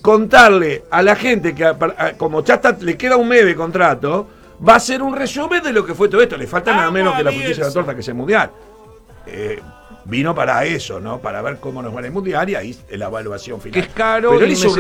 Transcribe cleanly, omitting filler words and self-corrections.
contarle a la gente que como ya le queda un mes de contrato, va a ser un resumen de lo que fue todo esto. Le falta nada menos que la frutilla de la torta, que es el Mundial. Vino para eso, ¿no? Para ver cómo nos va en el Mundial y ahí la evaluación final. Que es caro. Pero él hizo